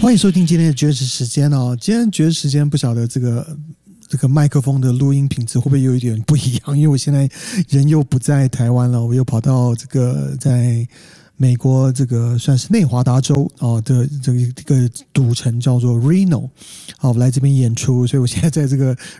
欢迎收听今天的爵士时间哦。今天爵士时间不晓得这个麦克风的录音品质会不会有一点不一样？因为我现在人又不在台湾了，我又跑到这个在美国这个算是内华达州的这个一个赌城叫做 Reno， 我来这边演出，所以我现在在这个